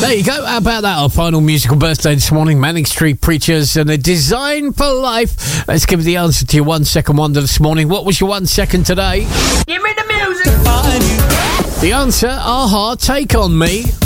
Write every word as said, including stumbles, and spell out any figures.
There you go. How about that? Our final musical birthday this morning. Manning Street Preachers and a Design for Life. Let's give the answer to your one second wonder this morning. What was your one second today? Give me the music. The answer, Aha, Take On Me.